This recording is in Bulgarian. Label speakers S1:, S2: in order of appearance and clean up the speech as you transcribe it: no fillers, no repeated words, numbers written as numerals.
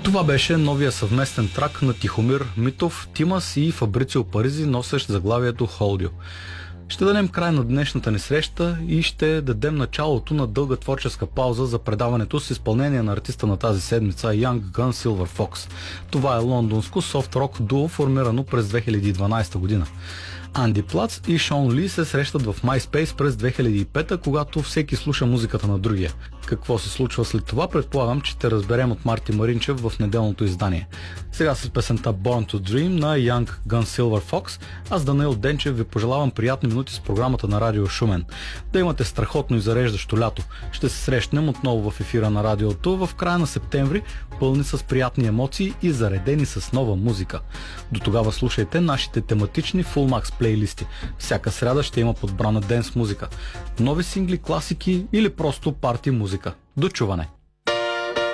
S1: Това беше новия съвместен трак на Тихомир Митов, Тимас и Фабрицио Паризи, носещ заглавието Hold You. Ще дадем край на днешната ни среща и ще дадем началото на дълга творческа пауза за предаването с изпълнение на артиста на тази седмица Young Gun Silver Fox. Това е лондонско софт-рок дуо, формирано през 2012 година. Анди Плац и Шон Ли се срещат в MySpace през 2005, когато всеки слуша музиката на другия. Какво се случва след това, предполагам, че ще разберем от Марти Маринчев в неделното издание. Сега с песента Born to Dream на Young Gun Silver Fox, аз Данаил Денчев ви пожелавам приятни минути с програмата на Радио Шумен. Да имате страхотно и зареждащо лято. Ще се срещнем отново в ефира на радиото в края на септември, пълни с приятни емоции и заредени с нова музика. До тогава слушайте нашите тематични Full Max плейлисти. Всяка сряда ще има подбрана денс музика, нови сингли, класики или просто парти музика. До чуване!